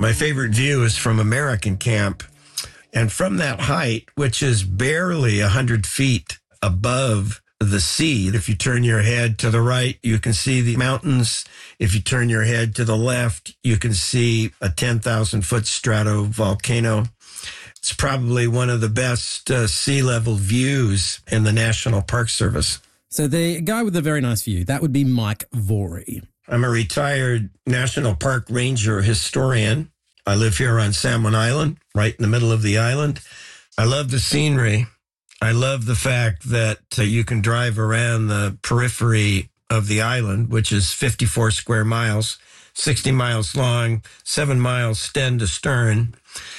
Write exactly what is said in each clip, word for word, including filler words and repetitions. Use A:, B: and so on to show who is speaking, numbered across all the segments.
A: My favorite view is from American Camp. And from that height, which is barely one hundred feet above the sea, if you turn your head to the right, you can see the mountains. If you turn your head to the left, you can see a ten thousand foot stratovolcano. It's probably one of the best uh, sea level views in the National Park Service.
B: So the guy with a very nice view, that would be Mike Vorey.
A: I'm a retired National Park Ranger historian. I live here on Salmon Island, right in the middle of the island. I love the scenery. I love the fact that uh, you can drive around the periphery of the island, which is fifty-four square miles, sixty miles long, seven miles stem to stern.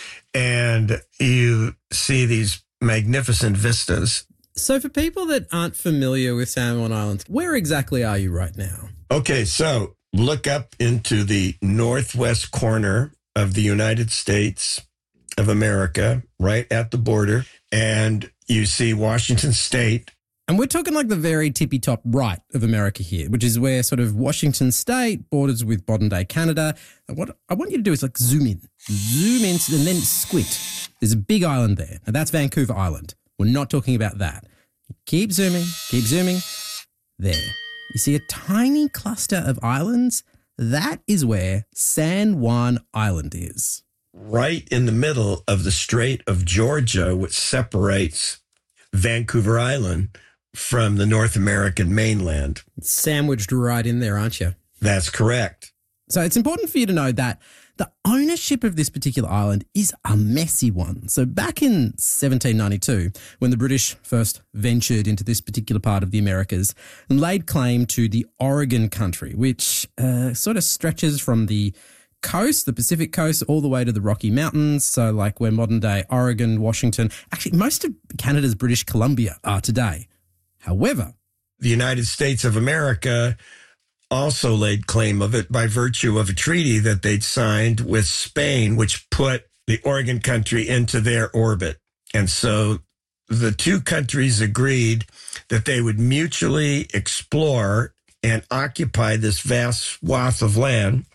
A: And you see these magnificent vistas.
B: So for people that aren't familiar with Salmon Island, where exactly are you right now?
A: Okay, so look up into the northwest corner of the United States of America, right at the border, and you see Washington State.
B: And we're talking like the very tippy top right of America here, which is where sort of Washington State borders with modern day Canada. And what I want you to do is like zoom in, zoom in and then squint. There's a big island there. Now that's Vancouver Island. We're not talking about that. Keep zooming, keep zooming. There. You see a tiny cluster of islands? That is where San Juan Island is.
A: Right in the middle of the Strait of Georgia, which separates Vancouver Island from the North American mainland.
B: Sandwiched right in there, aren't you?
A: That's correct.
B: So it's important for you to know that the ownership of this particular island is a messy one. So back in seventeen ninety-two, when the British first ventured into this particular part of the Americas and laid claim to the Oregon country, which uh, sort of stretches from the coast, the Pacific coast, all the way to the Rocky Mountains. So like where modern day Oregon, Washington, actually most of Canada's British Columbia are today. However,
A: the United States of America also laid claim of it by virtue of a treaty that they'd signed with Spain, which put the Oregon country into their orbit. And so the two countries agreed that they would mutually explore and occupy this vast swath of land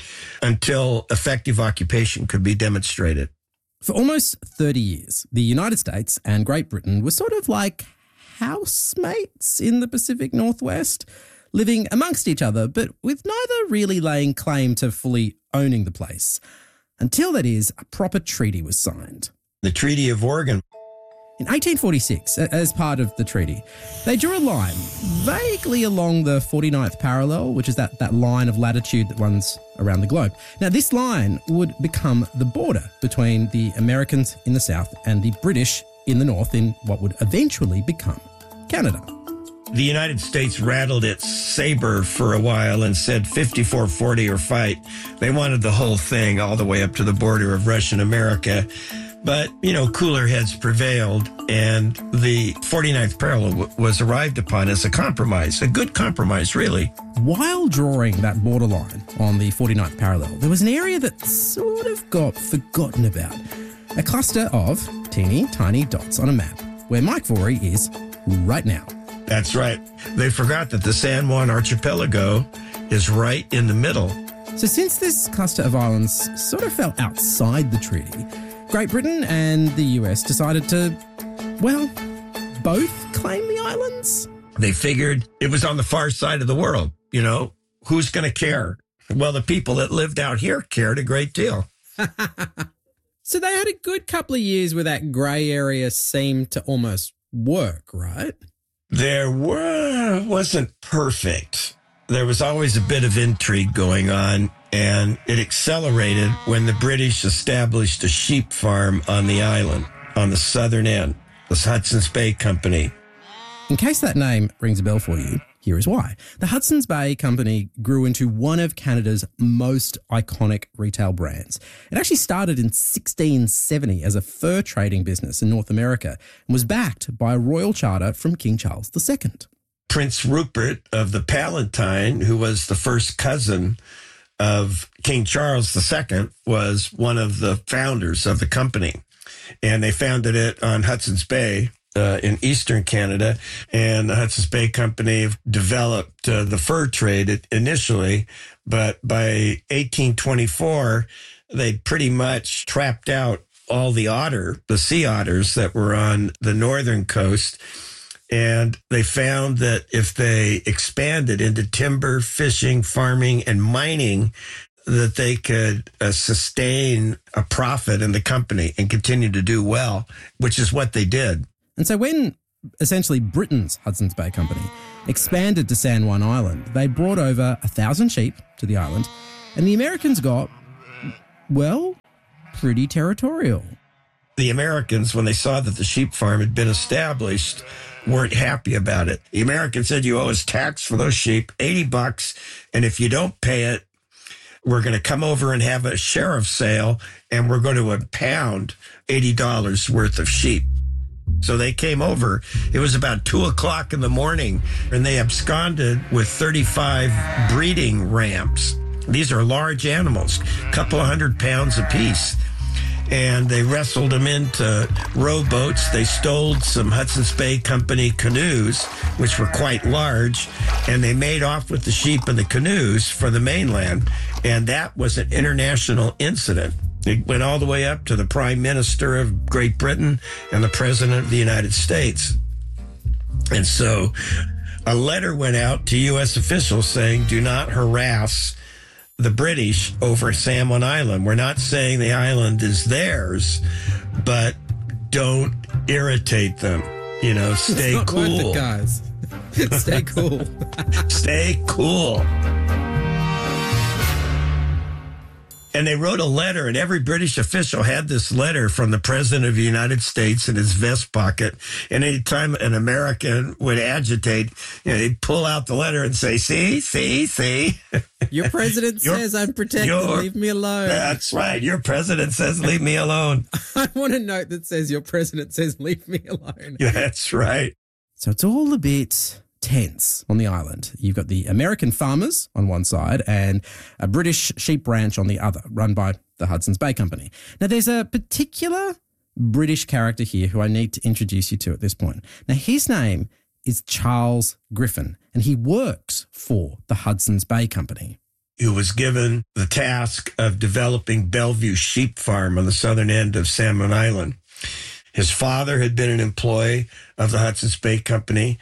A: until effective occupation could be demonstrated.
B: For almost thirty years, the United States and Great Britain were sort of like housemates in the Pacific Northwest, living amongst each other, but with neither really laying claim to fully owning the place. Until, that is, a proper treaty was signed.
A: The Treaty of Oregon.
B: In eighteen forty-six, as part of the treaty, they drew a line vaguely along the forty-ninth parallel, which is that, that line of latitude that runs around the globe. Now, this line would become the border between the Americans in the south and the British in the north in what would eventually become Canada.
A: The United States rattled its saber for a while and said fifty-four forty or fight. They wanted the whole thing all the way up to the border of Russian America. But, you know, cooler heads prevailed, and the forty-ninth parallel w- was arrived upon as a compromise, a good compromise, really.
B: While drawing that borderline on the forty-ninth parallel, there was an area that sort of got forgotten about. A cluster of teeny tiny dots on a map where Mike Vorey is right now.
A: That's right. They forgot that the San Juan Archipelago is right in the middle.
B: So since this cluster of islands sort of fell outside the treaty, Great Britain and the U S decided to, well, both claim the islands.
A: They figured it was on the far side of the world. You know, who's going to care? Well, the people that lived out here cared a great deal.
B: So they had a good couple of years where that grey area seemed to almost work, right?
A: There were, wasn't perfect. There was always a bit of intrigue going on, and it accelerated when the British established a sheep farm on the island, on the southern end, the Hudson's Bay Company.
B: In case that name rings a bell for you, here is why. The Hudson's Bay Company grew into one of Canada's most iconic retail brands. It actually started in sixteen seventy as a fur trading business in North America and was backed by a royal charter from King Charles the Second.
A: Prince Rupert of the Palatine, who was the first cousin of King Charles the Second, was one of the founders of the company. And they founded it on Hudson's Bay uh, in eastern Canada. And the Hudson's Bay Company developed uh, the fur trade initially. But by eighteen twenty-four, they pretty much trapped out all the otter, the sea otters that were on the northern coast. And they found that if they expanded into timber, fishing, farming, and mining, that they could uh, sustain a profit in the company and continue to do well, which is what they did.
B: And so when essentially Britain's Hudson's Bay Company expanded to San Juan Island, they brought over a thousand sheep to the island, and the Americans got, well, pretty territorial.
A: The Americans, when they saw that the sheep farm had been established, weren't happy about it. The Americans said, you owe us tax for those sheep, eighty bucks, and if you don't pay it, we're going to come over and have a sheriff's sale, and we're going to impound eighty dollars worth of sheep. So they came over. It was about two o'clock in the morning, and they absconded with thirty-five breeding rams. These are large animals, a couple of hundred pounds apiece. And they wrestled them into rowboats. They stole some Hudson's Bay Company canoes, which were quite large, and they made off with the sheep and the canoes for the mainland. And that was an international incident. It went all the way up to the Prime Minister of Great Britain and the President of the United States. And so a letter went out to U S officials saying, do not harass the British over San Juan Island. We're not saying the island is theirs, but don't irritate them. You know, stay
B: it's not
A: cool.
B: Worth it, guys. Stay cool.
A: Stay cool. And they wrote a letter, and every British official had this letter from the President of the United States in his vest pocket. And anytime an American would agitate, you know, he'd pull out the letter and say, see, see, see.
B: Your president
A: Your-
B: says I'm protected,
A: your-
B: leave me alone.
A: That's right. Your president says, leave me alone.
B: I want a note that says your president says leave me alone.
A: That's right.
B: So it's all a bit tense on the island. You've got the American farmers on one side and a British sheep ranch on the other, run by the Hudson's Bay Company. Now, there's a particular British character here who I need to introduce you to at this point. Now, his name is Charles Griffin, and he works for the Hudson's Bay Company.
A: Who was given the task of developing Bellevue Sheep Farm on the southern end of San Juan Island. His father had been an employee of the Hudson's Bay Company.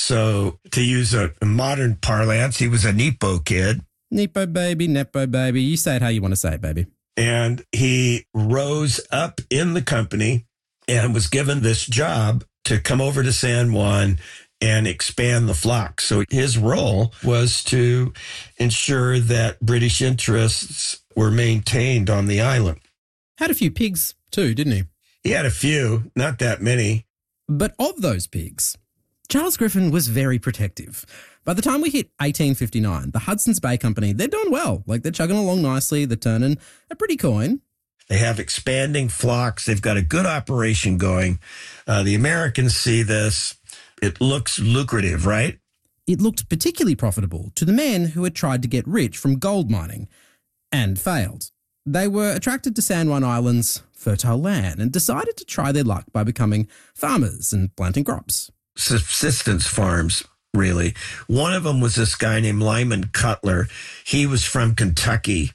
A: So to use a, a modern parlance, he was a Nepo kid.
B: Nepo baby, Nepo baby. You say it how you want to say it, baby.
A: And he rose up in the company and was given this job to come over to San Juan and expand the flock. So his role was to ensure that British interests were maintained on the island.
B: Had a few pigs too, didn't he?
A: He had a few, not that many.
B: But of those pigs, Charles Griffin was very protective. By the time we hit eighteen fifty-nine, the Hudson's Bay Company, they're doing well. Like, they're chugging along nicely. They're turning a pretty coin.
A: They have expanding flocks. They've got a good operation going. Uh, the Americans see this. It looks lucrative, right?
B: It looked particularly profitable to the men who had tried to get rich from gold mining and failed. They were attracted to San Juan Island's fertile land and decided to try their luck by becoming farmers and planting crops.
A: Subsistence farms, really. One of them was this guy named Lyman Cutler. He was from Kentucky,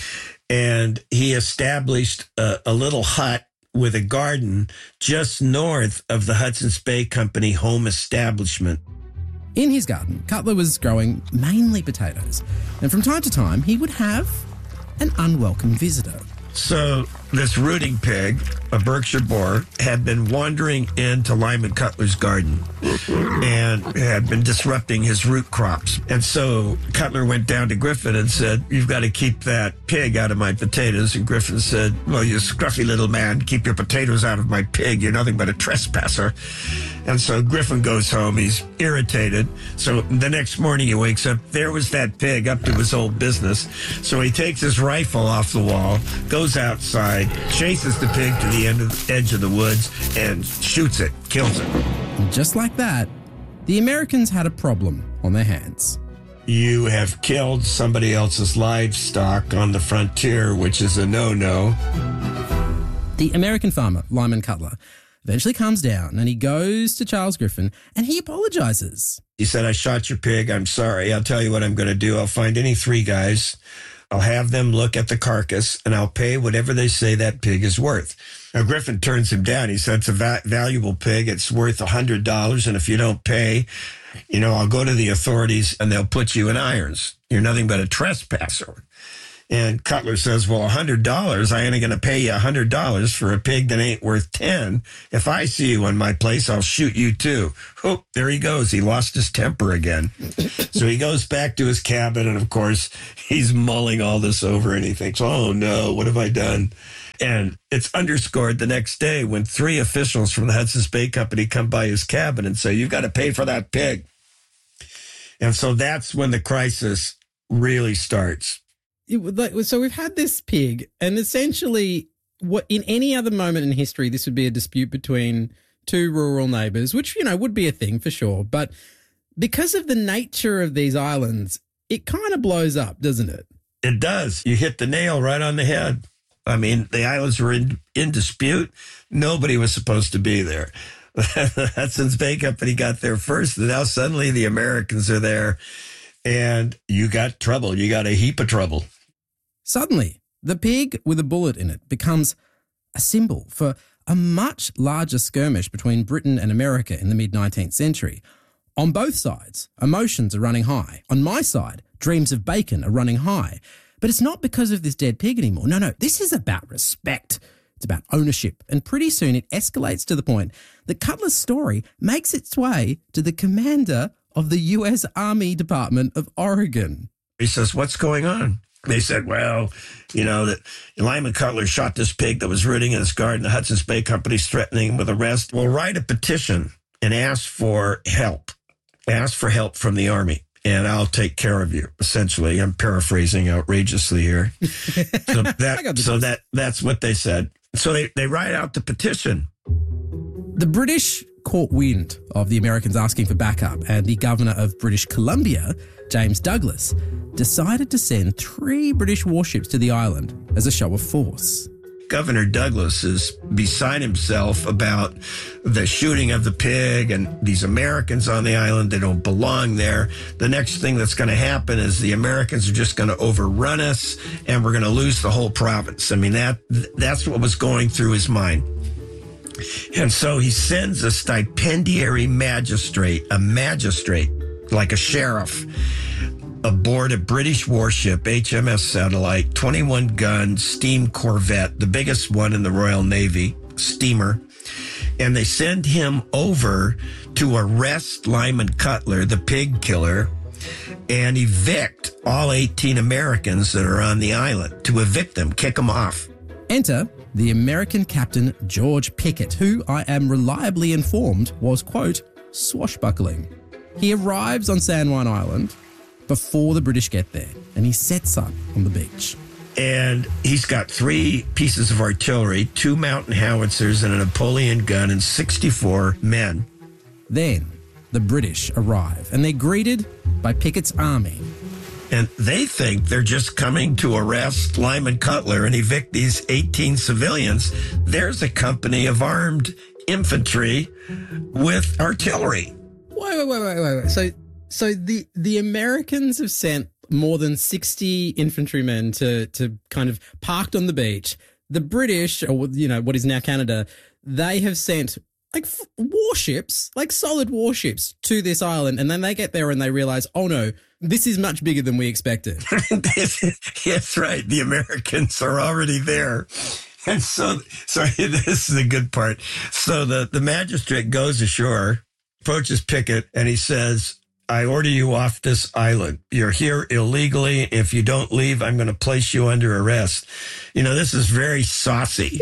A: and he established a, a little hut with a garden just north of the Hudson's Bay Company home establishment.
B: In his garden, Cutler was growing mainly potatoes, and from time to time he would have an unwelcome visitor.
A: So this rooting pig, a Berkshire boar, had been wandering into Lyman Cutler's garden and had been disrupting his root crops. And so Cutler went down to Griffin and said, you've got to keep that pig out of my potatoes. And Griffin said, well, you scruffy little man, keep your potatoes out of my pig. You're nothing but a trespasser. And so Griffin goes home. He's irritated. So the next morning he wakes up. There was that pig up to his old business. So he takes his rifle off the wall, goes outside, chases the pig to the end of the edge of the woods, and shoots it, kills it.
B: And just like that, the Americans had a problem on their hands.
A: You have killed somebody else's livestock on the frontier, which is a no-no.
B: The American farmer, Lyman Cutler, eventually calms down and he goes to Charles Griffin and he apologizes.
A: He said, I shot your pig. I'm sorry. I'll tell you what I'm going to do. I'll find any three guys. I'll have them look at the carcass and I'll pay whatever they say that pig is worth. Now, Griffin turns him down. He said, it's a va- valuable pig. It's worth one hundred dollars. And if you don't pay, you know, I'll go to the authorities and they'll put you in irons. You're nothing but a trespasser. And Cutler says, well, one hundred dollars, I ain't going to pay you one hundred dollars for a pig that ain't worth ten. If I see you in my place, I'll shoot you too. Oh, there he goes. He lost his temper again. So he goes back to his cabin, and of course, he's mulling all this over, and he thinks, oh no, what have I done? And it's underscored the next day when three officials from the Hudson's Bay Company come by his cabin and say, you've got to pay for that pig. And so that's when the crisis really starts.
B: It, like, so we've had this pig, and essentially, what in any other moment in history, this would be a dispute between two rural neighbours, which, you know, would be a thing for sure. But because of the nature of these islands, it kind of blows up, doesn't it?
A: It does. You hit the nail right on the head. I mean, the islands were in, in dispute. Nobody was supposed to be there. The Hudson's Bay Company got there first, and now suddenly the Americans are there. And you got trouble. You got a heap of trouble.
B: Suddenly, the pig with a bullet in it becomes a symbol for a much larger skirmish between Britain and America in the mid-nineteenth century. On both sides, emotions are running high. On my side, dreams of bacon are running high. But it's not because of this dead pig anymore. No, no, this is about respect. It's about ownership. And pretty soon it escalates to the point that Cutler's story makes its way to the commander of the U S Army Department of Oregon.
A: He says, what's going on? They said, well, you know, that Lyman Cutler shot this pig that was rooting in his garden. The Hudson's Bay Company's threatening him with arrest. We'll write a petition and ask for help. Ask for help from the Army, and I'll take care of you, essentially. I'm paraphrasing outrageously here. So, that, so that that's what they said. So they, they write out the petition.
B: The British caught wind of the Americans asking for backup, and the governor of British Columbia, James Douglas, decided to send three British warships to the island as a show of force.
A: Governor Douglas is beside himself about the shooting of the pig and these Americans on the island. They don't belong there. The next thing that's going to happen is the Americans are just going to overrun us and we're going to lose the whole province. I mean, that that's what was going through his mind. And so he sends a stipendiary magistrate, a magistrate, like a sheriff, aboard a British warship, H M S Satellite, twenty-one gun steam corvette, the biggest one in the Royal Navy, steamer. And they send him over to arrest Lyman Cutler, the pig killer, and evict all eighteen Americans that are on the island, to evict them, kick them off.
B: Enter the American captain George Pickett, who I am reliably informed was, quote, swashbuckling. He arrives on San Juan Island before the British get there, and he sets up on the beach.
A: And he's got three pieces of artillery, two mountain howitzers and a Napoleon gun, and sixty-four men.
B: Then the British arrive, and they're greeted by Pickett's army.
A: And they think they're just coming to arrest Lyman Cutler and evict these eighteen civilians. There's a company of armed infantry with artillery.
B: Wait, wait, wait, wait, wait, wait. So, so the, the Americans have sent more than sixty infantrymen to, to kind of parked on the beach. The British, or, you know, what is now Canada, they have sent like f- warships, like solid warships to this island. And then they get there and they realize, oh no, this is much bigger than we expected.
A: That's right. The Americans are already there. And so, sorry, this is the good part. So the, the magistrate goes ashore, approaches Pickett, and he says, I order you off this island. You're here illegally. If you don't leave, I'm going to place you under arrest. You know, this is very saucy.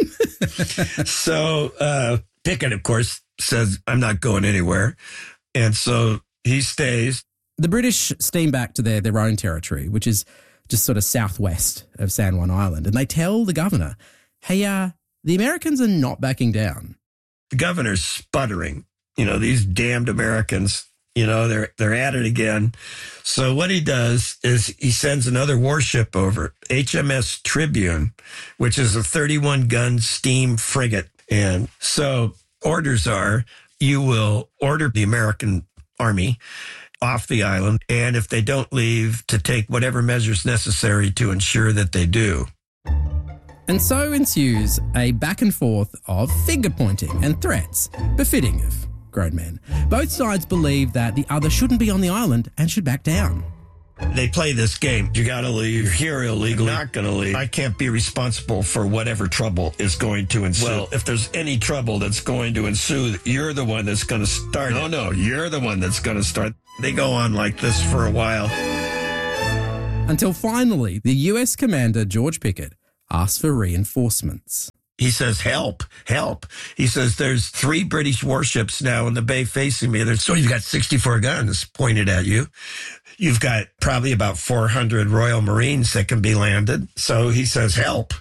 A: So uh, Pickett, of course, says, I'm not going anywhere. And so he stays.
B: The British steam back to their, their own territory, which is just sort of southwest of San Juan Island. And they tell the governor, hey, uh, the Americans are not backing down.
A: The governor's sputtering. You know, these damned Americans, you know, they're they're at it again. So what he does is he sends another warship over, H M S Tribune, which is a thirty-one gun steam frigate. And so orders are you will order the American Army off the island, and if they don't leave, to take whatever measures necessary to ensure that they do.
B: And so ensues a back and forth of finger pointing and threats, befitting of grown men. Both sides believe that the other shouldn't be on the island and should back down.
A: They play this game. You got to leave. You're here illegally. Not going to leave. I can't be responsible for whatever trouble is going to ensue. Well, if there's any trouble that's going to ensue, you're the one that's going to start. No, no, you're the one that's going to start. They go on like this for a while.
B: Until finally, the U S commander, George Pickett, asks for reinforcements.
A: He says, help, help. He says, there's three British warships now in the bay facing me. There's, so you've got sixty-four guns pointed at you. You've got probably about four hundred Royal Marines that can be landed. So he says, help.